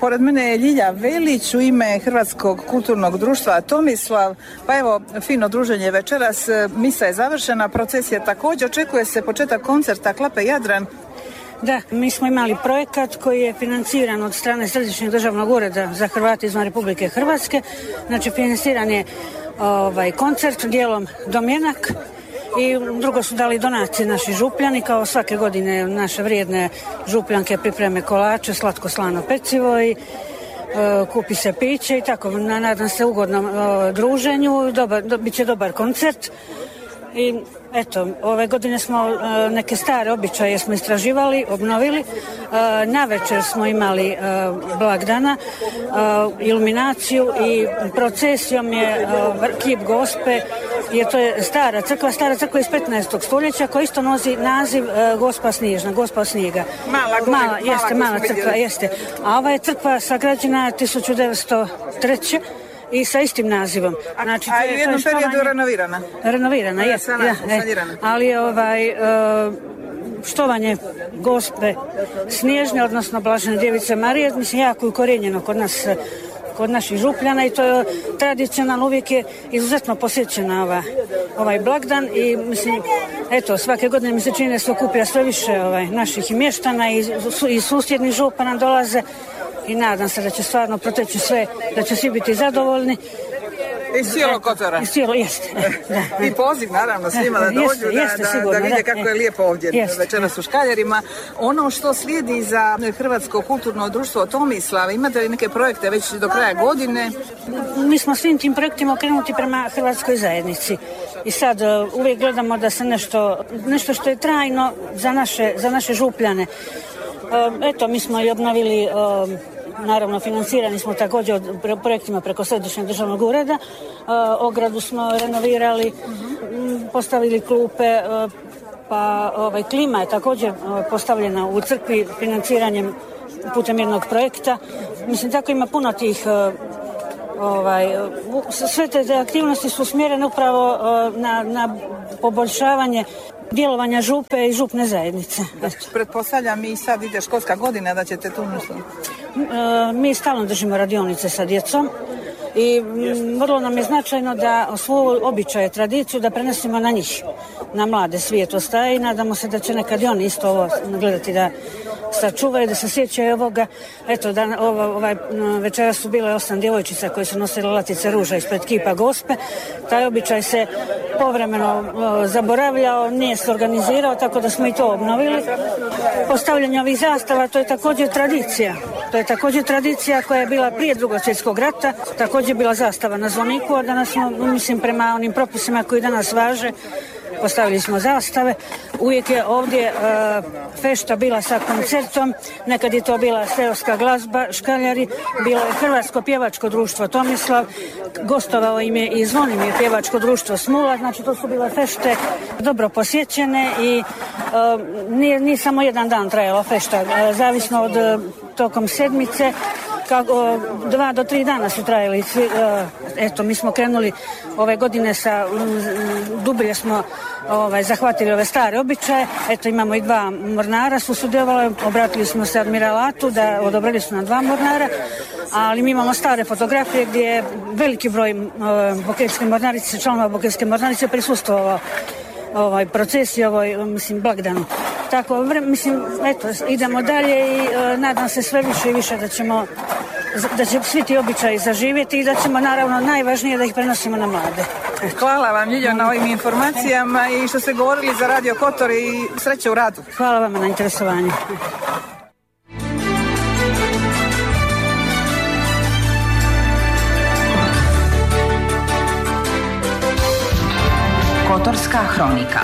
Pored mene je Ljilja Velić u ime Hrvatskog kulturnog društva Tomislav. Pa evo, fino druženje večeras, misa je završena, procesija također, očekuje se početak koncerta Klape Jadran. Da, mi smo imali projekat koji je financiran od strane Središnjeg državnog ureda za Hrvate izvan Republike Hrvatske. Znači, financiran je koncert, dijelom domjenak, i drugo su dali donacije naši župljani, kao svake godine naše vrijedne župljanke pripreme kolače, slatko slano pecivo i kupi se piće i tako. Nadam se ugodnom druženju, bit će dobar koncert. I eto, ove godine smo neke stare običaje smo istraživali, obnovili. Navečer smo imali blagdana, iluminaciju i procesijom je kip Gospe, jer to je stara crkva iz 15. stoljeća koja isto nosi naziv Gospa Snježna, Gospa od snijega. Mala crkva, jeste. A ova je crkva sagrađena 1903. i sa istim nazivom. Znači, a u jednom periodu renovirana? Renovirana, je. Ali štovanje Gospe Snježne, odnosno Blažene Djevice Marije, mislim, jako ukorijenjeno kod naših župljana i to je tradicionalno, uvijek je izuzetno posjećena ovaj blagdan i mislim, eto, svake godine mi se čini da se okuplja sve više naših mještana i susjednih župana dolaze i nadam se da će stvarno proteći sve, da će svi biti zadovoljni. Iz cijelog Kotora. Iz cijelog, jeste. I poziv naravno svima da dođu, da vide kako je lijepo ovdje večeras u Škaljerima. Ono što slijedi za Hrvatsko kulturno društvo Tomislav, imate li neke projekte već do kraja godine? Mi smo svim tim projektima okrenuti prema Hrvatskoj zajednici. I sad uvijek gledamo da se nešto što je trajno za naše župljane. Eto, mi smo i obnovili, naravno financirani smo također projektima preko Središnjeg državnog ureda, ogradu smo renovirali, postavili klupe, pa klima je također postavljena u crkvi financiranjem putem jednog projekta. Mislim, tako ima puno tih sve te aktivnosti su usmjerene upravo na poboljšavanje djelovanja župe i župne zajednice. Pretpostavljam i sad ide školska godina da ćete tu nešto? Mi stalno držimo radionice sa djecom i vrlo nam je značajno da svoju običaje, tradiciju da prenesemo na njih, na mlade svijetostaje i nadamo se da će nekad i oni isto ovo gledati da sačuvaju, da se sjećaju ovoga. Eto, večera su bile 8 djevojčica koje su nosile latice ruža ispred kipa Gospe. Taj običaj se povremeno zaboravljao, nije se organizirao, tako da smo i to obnovili. Postavljanje ovih zastava, to je također tradicija. To je također tradicija koja je bila prije Drugog svjetskog rata, također bila zastava na zvoniku, a danas smo, mislim, prema onim propisima koji danas važe, postavili smo zastave. Uvijek je ovdje fešta bila sa koncertom, nekad je to bila seoska glazba, Škaljari, bilo je Hrvatsko pjevačko društvo Tomislav, gostovao im je i Zvonimir pjevačko društvo Smula, znači to su bile fešte dobro posjećene i nije samo jedan dan trajala fešta, zavisno od tokom sedmice, 2 do 3 dana su trajali. Eto, mi smo krenuli ove godine dublje smo zahvatili ove stare običaje. Eto, imamo i 2 mornara su sudjelovali, obratili smo se admiralatu da odobrili su na 2 mornara, ali mi imamo stare fotografije gdje je veliki broj Bokeljske mornarice, članova Bokeljske mornarice prisustvovao procesi, blagdanu. Tako, mislim, eto, idemo dalje i nadam se sve više i više da će svi ti običaji zaživjeti i da ćemo, naravno, najvažnije da ih prenosimo na mlade. Hvala vam, Ljiljo, na ovim informacijama i što ste govorili za Radio Kotor i sreće u radu. Hvala vam na interesovanju. Kotorska hronika.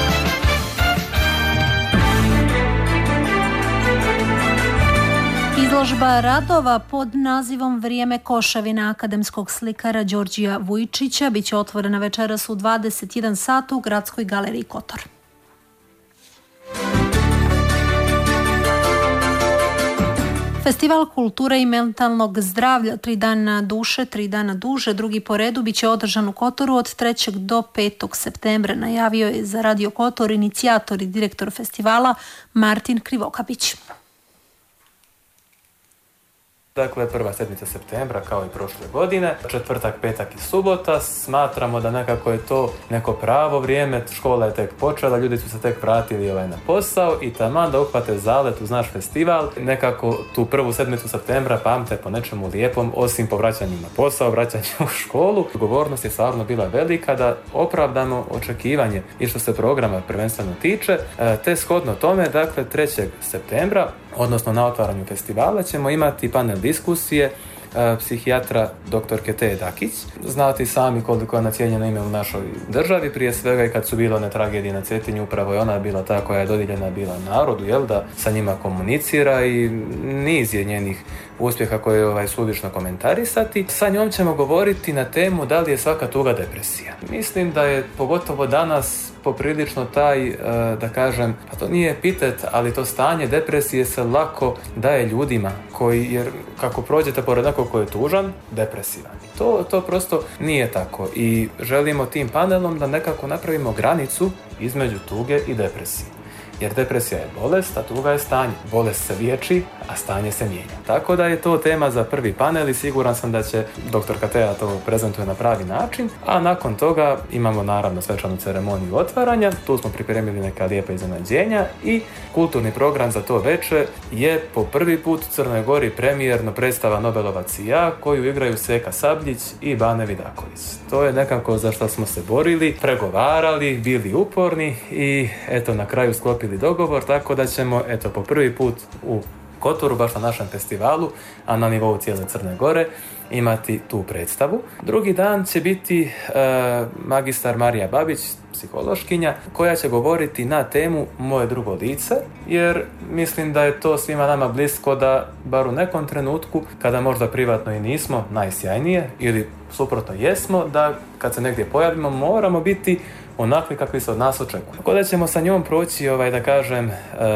Izložba radova pod nazivom Vrijeme koševina akademskog slikara Đorđija Vujčića bit će otvorena večeras u 21 sat u Gradskoj galeriji Kotor. Festival kulture i mentalnog zdravlja 3 dana duše, 3 dana duže, drugi po redu, bit će održan u Kotoru od 3. do 5. septembra. Najavio je za Radio Kotor inicijator i direktor festivala Martin Krivokapić. Dakle, prva sedmica septembra kao i prošle godine, četvrtak, petak i subota. Smatramo da nekako je to neko pravo vrijeme, škola je tek počela, ljudi su se tek vratili na posao i taman da uhvate zalet uz naš festival. Nekako tu prvu sedmicu septembra pamte po nečemu lijepom, osim po vraćanju na posao, vraćanju u školu. Odgovornost je stvarno bila velika da opravdamo očekivanje i što se programa prvenstveno tiče, te shodno tome, dakle 3. septembra, odnosno na otvaranju festivala, ćemo imati panel diskusije psihijatra dr. Teje Dakić. Znate sami koliko je ona cijenjeno ime u našoj državi, prije svega i kad su bile one tragedije na Cetinju, upravo je ona bila ta koja je dodijeljena bila narodu, da sa njima komunicira i niz je njenih uspjeha koje je suvišno komentarisati. Sa njom ćemo govoriti na temu da li je svaka tuga depresija. Mislim da je pogotovo danas poprilično taj, da kažem, pa to nije epitet, ali to stanje depresije se lako daje ljudima koji, jer kako prođete pored nekog koji je tužan, depresivan. To prosto nije tako i želimo tim panelom da nekako napravimo granicu između tuge i depresije. Jer depresija je bolest, a tuga je stanje. Bolest se liječi, a stanje se mijenja. Tako da je to tema za prvi panel i siguran sam da će dr. Teja to prezentuje na pravi način. A nakon toga imamo naravno svečanu ceremoniju otvaranja. Tu smo pripremili neka lijepa iznenađenja i kulturni program za to večer je po prvi put u Crnoj Gori premijerno predstava Nobelovac i ja, koju igraju Seka Sabljić i Bane Vidaković. To je nekako za što smo se borili, pregovarali, bili uporni i eto na kraju sklopili dogovor, tako da ćemo po prvi put u Kotoru, baš na našem festivalu, a na nivou cijele Crne Gore, imati tu predstavu. Drugi dan će biti magistar Marija Babić, psihološkinja, koja će govoriti na temu Moje drugo lice, jer mislim da je to svima nama blisko da, bar u nekom trenutku, kada možda privatno i nismo najsjajnije, ili suprotno jesmo, da kad se negdje pojavimo moramo biti onakvi kakvi se od nas očekuje. Tako da ćemo sa njom proći, da kažem,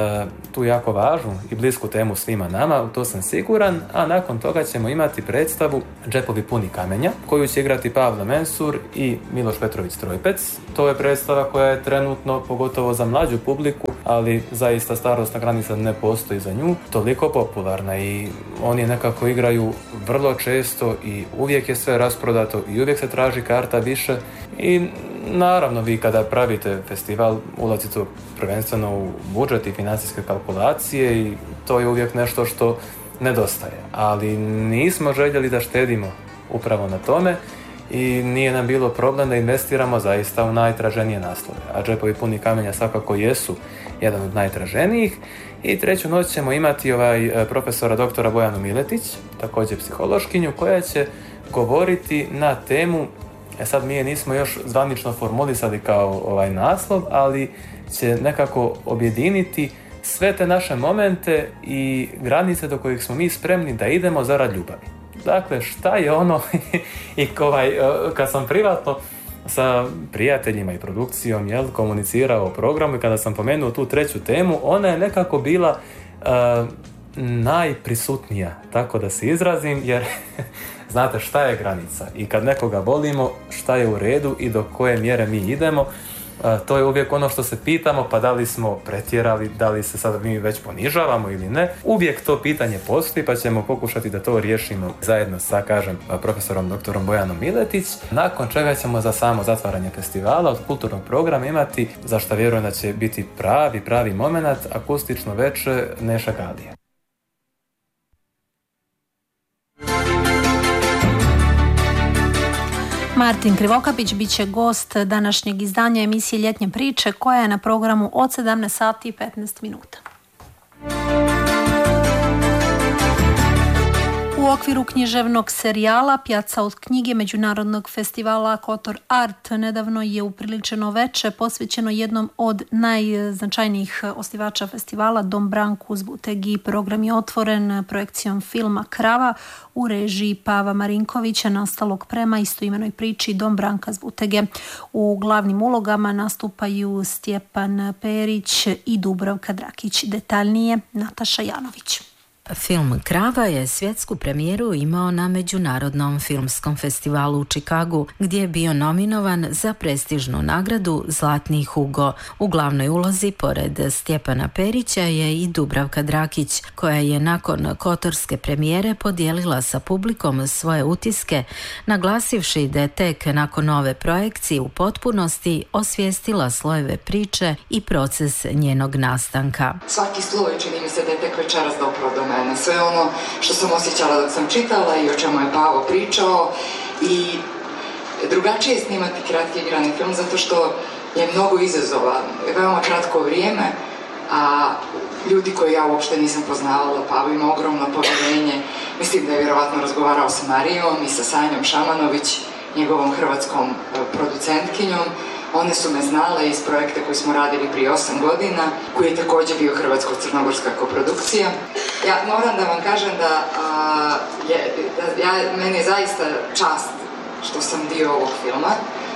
tu jako važnu i blisku temu svima nama, u to sam siguran, a nakon toga ćemo imati predstavu Džepovi puni kamenja, koju će igrati Pavle Mensur i Miloš Petrović Trojpec. To je predstava koja je trenutno, pogotovo za mlađu publiku, ali zaista starosna granica ne postoji za nju, toliko popularna i oni nekako igraju vrlo često i uvijek je sve rasprodato i uvijek se traži karta više i naravno vi kada pravite festival ulazite prvenstveno u budžet i financijske kalkulacije i to je uvijek nešto što nedostaje, ali nismo željeli da štedimo upravo na tome i nije nam bilo problem da investiramo zaista u najtraženije naslove, a Džepovi puni kamenja svakako jesu jedan od najtraženijih. I treću noć ćemo imati profesora doktora Bojanu Miletić, također psihološkinju, koja će govoriti na temu, sad mi je nismo još zvanično formulisali kao naslov, ali će nekako objediniti sve te naše momente i granice do kojih smo mi spremni da idemo zarad ljubavi. Dakle, šta je ono i kad sam privatno sa prijateljima i produkcijom komunicirao o programu i kada sam pomenuo tu treću temu, ona je nekako bila najprisutnija, tako da se izrazim, jer znate šta je granica i kad nekoga volimo, šta je u redu i do koje mjere mi idemo. To je uvijek ono što se pitamo, pa da li smo pretjerali, da li se sad mi već ponižavamo ili ne. Uvijek to pitanje postoji, pa ćemo pokušati da to riješimo zajedno sa, profesorom doktorom Bojanom Miletić, nakon čega ćemo za samo zatvaranje festivala od kulturnog programa imati, za što vjerujem da će biti pravi moment, akustično večer Neša Galija. Martin Krivokapić bit će gost današnjeg izdanja emisije Ljetnje priče koja je na programu od 17 sati i 15 minuta. U okviru književnog serijala Pjaca od knjige Međunarodnog festivala Kotor Art nedavno je upriličeno veče posvećeno jednom od najznačajnijih osnivača festivala, Dom Branku Zbutegi. Program je otvoren projekcijom filma Krava u režiji Pava Marinkovića, nastalog prema istoimenoj priči Dom Branka Zbutege. U glavnim ulogama nastupaju Stjepan Perić i Dubravka Drakić. Detaljnije Nataša Janović. Film Krava je svjetsku premijeru imao na Međunarodnom filmskom festivalu u Čikagu, gdje je bio nominovan za prestižnu nagradu Zlatni Hugo. U glavnoj ulozi, pored Stjepana Perića, je i Dubravka Drakić, koja je nakon kotorske premijere podijelila sa publikom svoje utiske, naglasivši da je tek nakon ove projekcije u potpunosti osvijestila slojeve priče i proces njenog nastanka. Svaki sloj čini mi se da je tek večeras dopro do mene. Sve ono što sam osjećala dok sam čitala i o čemu je Pavo pričao, i drugačije je snimati kratki igrani film zato što je mnogo izazova, veoma kratko vrijeme, a ljudi koje ja uopšte nisam poznavala, Pavo ima ogromno povjerenje. Mislim da je vjerovatno razgovarao sa Marijom i sa Sanjom Šamanović, njegovom hrvatskom producentkinjom. One su me znale iz projekta koji smo radili prije 8 godina, koji je također bio hrvatsko-crnogorska koprodukcija. Ja moram da vam kažem meni je zaista čast što sam dio ovog filma.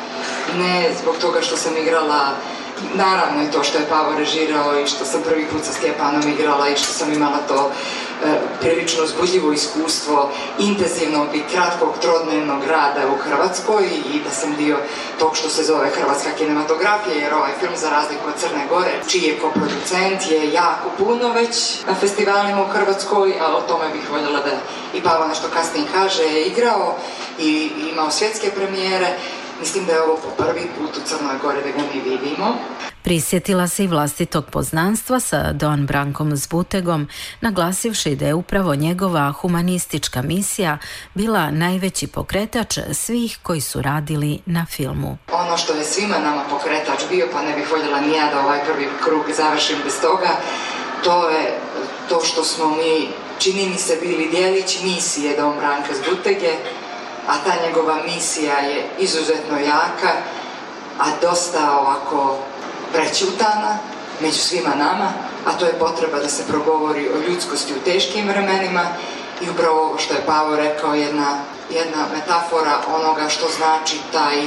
Ne zbog toga što sam igrala, naravno i to što je Pavo režirao i što sam prvi put sa Stjepanom igrala i što sam imala to prilično uzbudljivo iskustvo intenzivnog i kratkog trodnevnog rada u Hrvatskoj i da sam dio tog što se zove hrvatska kinematografija, jer ovaj film, za razliku od Crne Gore, čiji je koproducent, je jako puno već na festivalima u Hrvatskoj, a o tome bih voljela da i Pavo nešto kasnije kaže, je igrao i imao svjetske premijere. Mislim da je ovo po prvi put u Crnoj Gori da ga mi vidimo. Prisjetila se i vlastitog poznanstva sa Don Brankom Zbutegom, naglasivši da je upravo njegova humanistička misija bila najveći pokretač svih koji su radili na filmu. Ono što je svima nama pokretač bio, pa ne bih voljela ni ja da ovaj prvi krug završim bez toga, to je to što smo mi, čini mi se, bili djelić misije Don Branka Zbutege, a ta njegova misija je izuzetno jaka, a dosta ovako prećutana među svima nama, a to je potreba da se progovori o ljudskosti u teškim vremenima i upravo ovo što je Pavo rekao, jedna metafora onoga što znači taj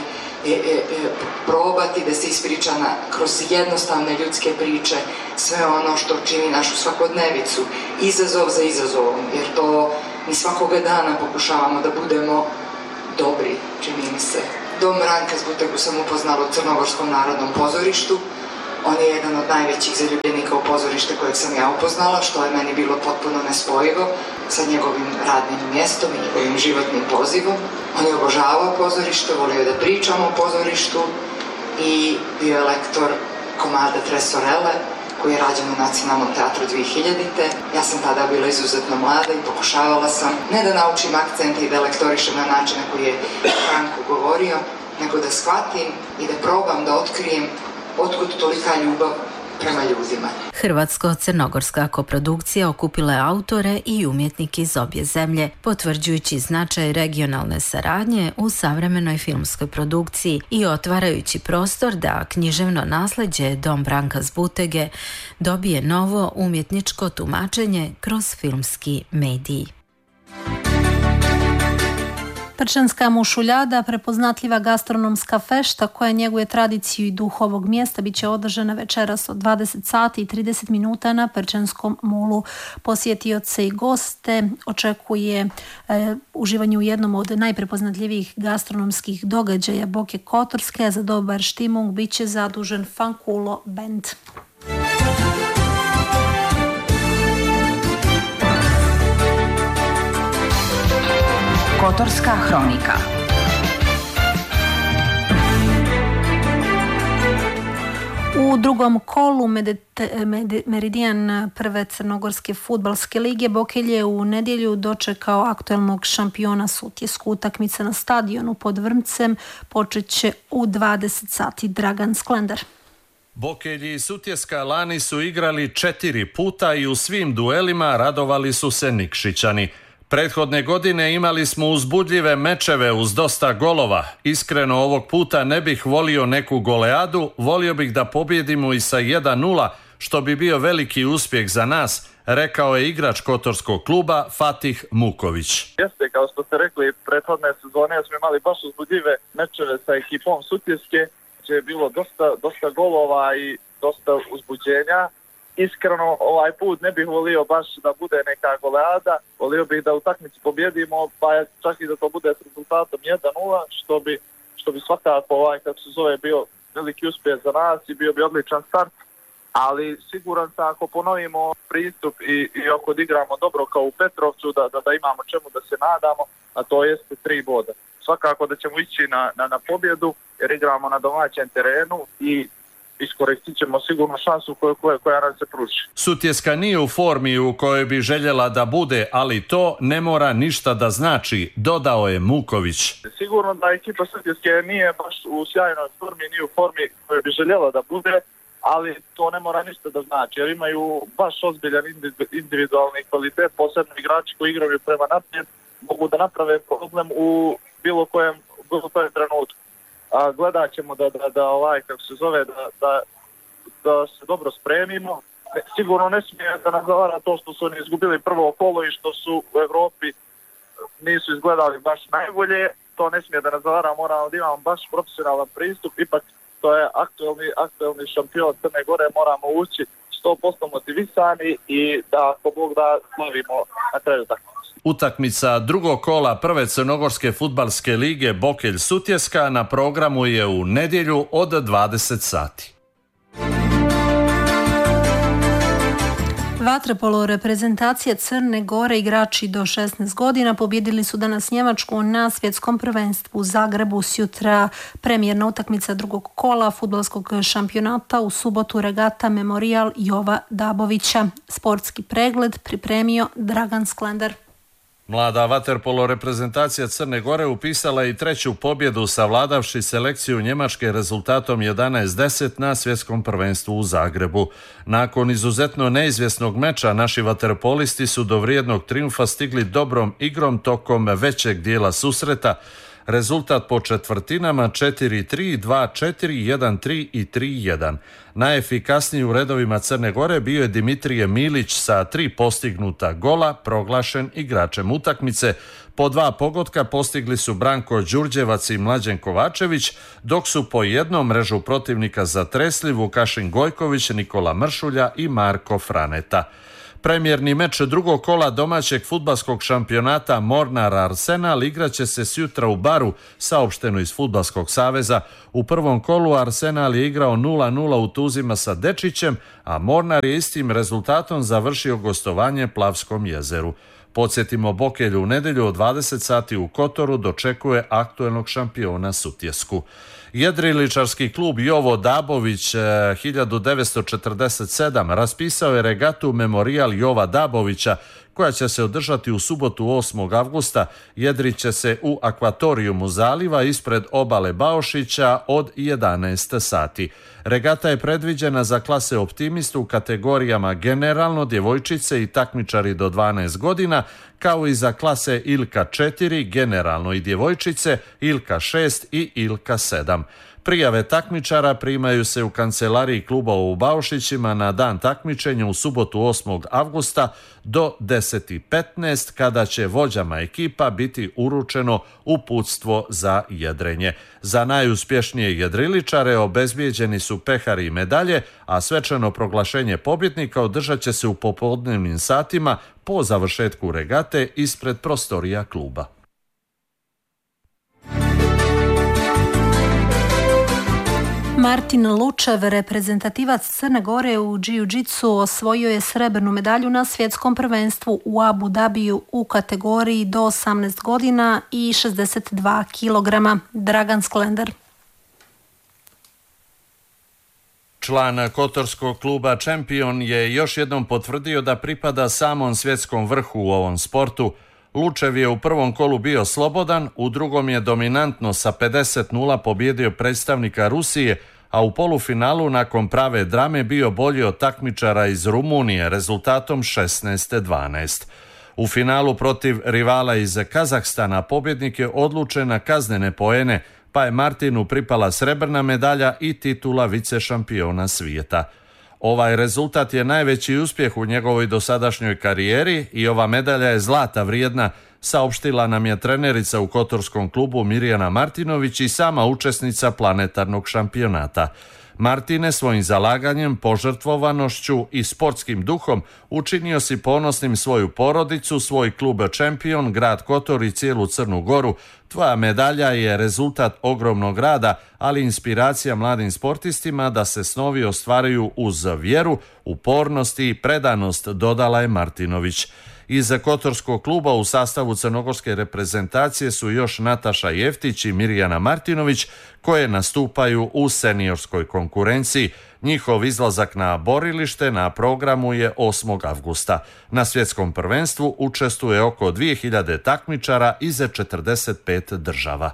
probati da se ispriča kroz jednostavne ljudske priče sve ono što čini našu svakodnevicu, izazov za izazovom, jer to mi svakoga dana pokušavamo da budemo dobri, čini mi se. Don Branka Zbutegu sam upoznala u Crnogorskom narodnom pozorištu. On je jedan od najvećih zaljubljenika u pozorište kojeg sam ja upoznala, što je meni bilo potpuno nespojivo sa njegovim radnim mjestom i njegovim životnim pozivom. On je obožavao pozorište, volio da pričamo o pozorištu i bio je lektor komada Tresorele, koji je rađen u Nacionalnom teatru 2000. Ja sam tada bila izuzetno mlada i pokušavala sam ne da naučim akcente i da lektorišem na način na koji je Franko govorio, nego da shvatim i da probam da otkrijem otkud tolika ljubav prema ljudima. Hrvatsko-crnogorska koprodukcija okupila je autore i umjetnike iz obje zemlje, potvrđujući značaj regionalne saradnje u savremenoj filmskoj produkciji i otvarajući prostor da književno nasljeđe Don Branka Zbutege dobije novo umjetničko tumačenje kroz filmski medij. Prčanska mušuljada, prepoznatljiva gastronomska fešta koja njeguje tradiciju i duh ovog mjesta, bit će održana večeras od 20 sati i 30 minuta na Prčanskom molu. Posjetioce i goste očekuje uživanje u jednom od najprepoznatljivijih gastronomskih događaja Boke Kotorske, a za dobar štimung bit će zadužen Fankulo Band. Kotorska hronika. U drugom kolu Meridijan prve crnogorske fudbalske lige Bokelj je u nedjelju dočekao aktualnog šampiona Sutjesku. Utakmica na stadionu pod Vrmcem počet će u 20 sati. Dragan Sklendar. Bokelj i Sutjeska lani su igrali 4 puta i u svim duelima radovali su se Nikšićani. Prethodne godine imali smo uzbudljive mečeve uz dosta golova. Iskreno ovog puta ne bih volio neku goleadu, volio bih da pobjedimo i sa 1-0, što bi bio veliki uspjeh za nas, rekao je igrač kotorskog kluba Fatih Muković. Jeste, kao što ste rekli, prethodne sezone smo imali baš uzbudljive mečeve sa ekipom Sutjeske, gdje je bilo dosta golova i dosta uzbuđenja. iskreno ovaj put ne bih volio baš da bude neka goleada, volio bih da utakmici pobjedimo, pa čak i da to bude s rezultatom 1-0, što bi svakako kako se zove bio veliki uspjeh za nas i bio bi odličan start, ali siguran sam ako ponovimo pristup i ako odigramo dobro kao u Petrovcu da imamo čemu da se nadamo, a to jeste 3 boda. Svakako da ćemo ići na pobjedu jer igramo na domaćem terenu i iskoristit ćemo sigurno šansu koja nam se pruži. Sutjeska nije u formi u kojoj bi željela da bude, ali to ne mora ništa da znači, dodao je Muković. Sigurno da ekipa Sutjeske nije baš u sjajnoj formi, nije u formi kojoj bi željela da bude, ali to ne mora ništa da znači, jer imaju baš ozbiljan individualni kvalitet, posebno igrači koji igraju prema naprijed, mogu da naprave problem u bilo kojem trenutku. Gledat ćemo da se dobro spremimo. Sigurno ne smije da nas zavara to što su oni izgubili prvo kolo i što su u Europi nisu izgledali baš najbolje. To ne smije da nas zavara, moramo da imamo baš profesionalan pristup. Ipak to je aktuelni šampion Crne Gore, moramo ući 100% motivisani i da ako Bog da slavimo na kraju tako. Utakmica drugog kola prve crnogorske fudbalske lige Bokelj Sutjeska na programu je u nedjelju od 20 sati. Vaterpolo reprezentacije Crne Gore, igrači do 16 godina, pobjedili su danas Njemačku na svjetskom prvenstvu u Zagrebu. Sutra premijerna utakmica drugog kola fudbalskog šampionata, u subotu regata Memorijal Jova Dabovića. Sportski pregled pripremio Dragan Sklender. Mlada vaterpolo reprezentacija Crne Gore upisala i 3. pobjedu savladavši selekciju Njemačke rezultatom 11-10 na svjetskom prvenstvu u Zagrebu. Nakon izuzetno neizvjesnog meča naši vaterpolisti su do vrijednog trijumfa stigli dobrom igrom tokom većeg dijela susreta. Rezultat po četvrtinama 4-3, 2-4, 1-3 i 3-1. Najefikasniji u redovima Crne Gore bio je Dimitrije Milić sa 3 postignuta gola, proglašen igračem utakmice. Po 2 pogotka postigli su Branko Đurđevac i Mlađen Kovačević, dok su po jednom mrežu protivnika zatresli Vukašin Gojković, Nikola Mršulja i Marko Franeta. Premijerni meč drugog kola domaćeg fudbalskog šampionata Mornar Arsenal igraće se sutra u Baru, saopšteno iz Fudbalskog saveza. U prvom kolu Arsenal je igrao 0-0 u Tuzima sa Dečićem, a Mornar je istim rezultatom završio gostovanje Plavskom jezeru. Podsjetimo, Bokelj u nedjelju od 20 sati u Kotoru dočekuje aktuelnog šampiona Sutjesku. Jedriličarski klub Jovo Dabović 1947 raspisao je regatu Memorijal Jova Dabovića koja će se održati u subotu 8. avgusta. Jedrit će se u akvatorijumu zaliva ispred obale Baošića od 11 sati. Regata je predviđena za klase optimistu u kategorijama generalno, djevojčice i takmičari do 12 godina, kao i za klase Ilka 4, generalno i djevojčice, Ilka 6 i Ilka 7. Prijave takmičara primaju se u kancelariji kluba u Baošićima na dan takmičenja u subotu 8. avgusta do 10:15 kada će vođama ekipa biti uručeno uputstvo za jedrenje. Za najuspješnije jedriličare obezbijeđeni su pehari i medalje, a svečano proglašenje pobjednika održat će se u popodnevnim satima po završetku regate ispred prostorija kluba. Martin Lučev, reprezentativac Crne Gore u džiu-džitsu, osvojio je srebrnu medalju na svjetskom prvenstvu u Abu Dhabiju u kategoriji do 18 godina i 62 kg. Dragan Sklender. Član kotorskog kluba Čempion je još jednom potvrdio da pripada samom svjetskom vrhu u ovom sportu. Lučev je u prvom kolu bio slobodan, u drugom je dominantno sa 50-0 pobjedio predstavnika Rusije, a u polufinalu nakon prave drame bio bolji od takmičara iz Rumunije rezultatom 16-12. U finalu protiv rivala iz Kazahstana pobjednik je odlučen na kaznene poene, pa je Martinu pripala srebrna medalja i titula vicešampiona svijeta. Ovaj rezultat je najveći uspjeh u njegovoj dosadašnjoj karijeri i ova medalja je zlata vrijedna, saopštila nam je trenerica u kotorskom klubu Mirjana Martinović i sama učesnica planetarnog šampionata. Martine svojim zalaganjem, požrtvovanošću i sportskim duhom učinio si ponosnim svoju porodicu, svoj klub Čempion, grad Kotor i cijelu Crnu Goru. Tvoja medalja je rezultat ogromnog rada, ali inspiracija mladim sportistima da se snovi ostvaruju uz vjeru, upornost i predanost, dodala je Martinović. Iz Kotorskog kluba u sastavu crnogorske reprezentacije su još Nataša Jeftić i Mirjana Martinović, koje nastupaju u seniorskoj konkurenciji. Njihov izlazak na borilište na programu je 8. avgusta. Na svjetskom prvenstvu učestvuje oko 2000 takmičara iz 45 država.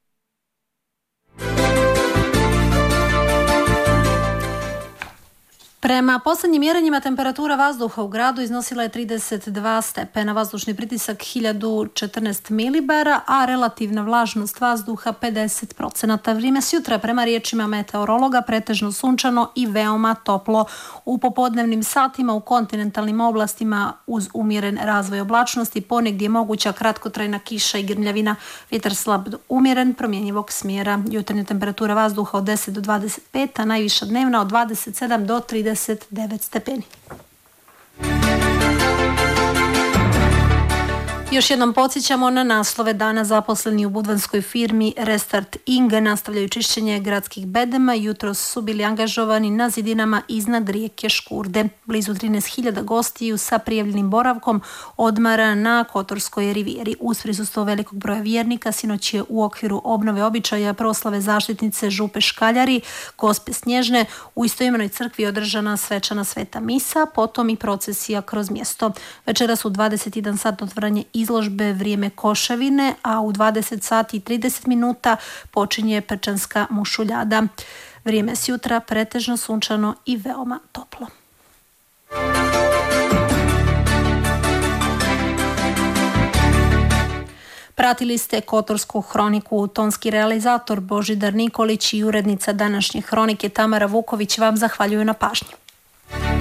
Prema posljednjim mjerenjima temperatura vazduha u gradu iznosila je 32 stepena, vazdušni pritisak 1014 milibara, a relativna vlažnost vazduha 50%. Vrijeme sutra prema riječima meteorologa pretežno sunčano i veoma toplo. U popodnevnim satima u kontinentalnim oblastima uz umjeren razvoj oblačnosti ponegdje je moguća kratkotrajna kiša i grmljavina. Vjetar slab do umjeren, promjenjivog smjera. Jutarnja temperatura vazduha od 10 do 25, a najviša dnevna od 27 do 39 stepeni. Još jednom podsjećamo na naslove dana. Zaposleni u budvanskoj firmi Restart Ing nastavljaju čišćenje gradskih bedema. Jutros su bili angažovani na zidinama iznad rijeke Škurde. Blizu 13.000 gostiju sa prijavljenim boravkom odmara na Kotorskoj rivijeri. Uz prisustvo velikog broja vjernika sinoć je u okviru obnove običaja proslave zaštitnice Župe Škaljari, Gospe Snježne, u istoimenoj crkvi održana svečana sveta misa, potom i procesija kroz mjesto. Večeras u 21 sat otvaranje izložbe Vrijeme koševine, a u 20 sati i 30 minuta počinje Pečanska mušuljada. Vrijeme sjutra pretežno sunčano i veoma toplo. Pratili ste Kotorsku hroniku. Tonski realizator Božidar Nikolić i urednica današnje hronike Tamara Vuković vam zahvaljuju na pažnji.